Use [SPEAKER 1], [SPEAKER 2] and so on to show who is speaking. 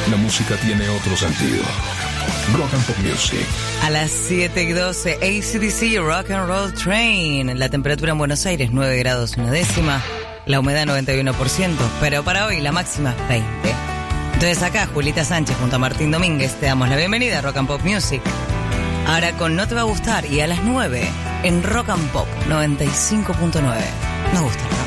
[SPEAKER 1] La música tiene otro sentido. Rock and Pop Music.
[SPEAKER 2] A las 7:12, AC/DC Rock and Roll Train. La temperatura en Buenos Aires 9 grados 1 La humedad 91%, pero para hoy la máxima 20. Entonces acá Julita Sánchez junto a Martín Domínguez te damos la bienvenida a Rock and Pop Music. Ahora con No Te Va a Gustar y a las 9 en Rock and Pop 95.9. Nos gusta, ¿no?